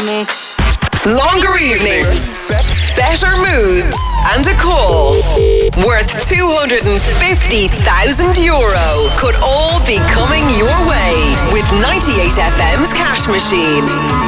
Longer evenings, better moods, and a call worth €250,000 could all be coming your way with 98FM's Cash Machine.